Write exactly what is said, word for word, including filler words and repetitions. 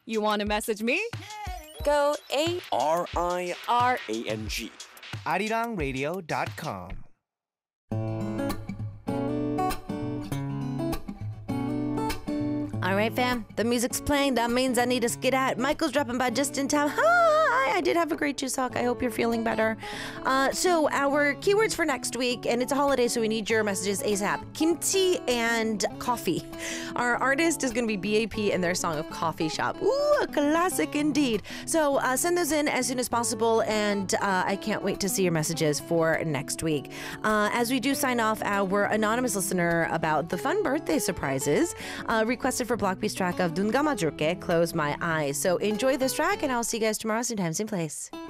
You want to message me? Go A R I R A N G. arirang radio dot com. All right, fam. The music's playing. That means I need to skid out. Michael's dropping by just in time. Hi! I did have a great juice hawk. I hope you're feeling better. Uh, so our keywords for next week, and it's a holiday, so we need your messages ASAP. Kimchi and coffee. Our artist is going to be B A P and their song of Coffee Shop. Ooh, a classic indeed. So uh, send those in as soon as possible, and uh, I can't wait to see your messages for next week. Uh, as we do sign off, our anonymous listener about the fun birthday surprises uh, requested for Blockbeat's track of Dun Gamajurke, Close My Eyes. So enjoy this track, and I'll see you guys tomorrow, same time, same place.